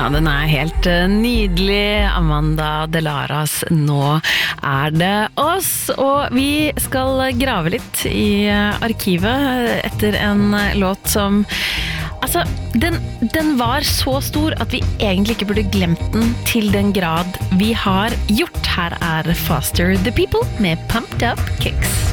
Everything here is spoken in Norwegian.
Ja, den helt nydelig, Amanda Delaras Nå det oss, og vi skal grave litt i arkivet etter en låt som altså, den var så stor at vi egentlig ikke burde glemt den til den grad vi har gjort. Her Faster the People med Pumped Up Kicks.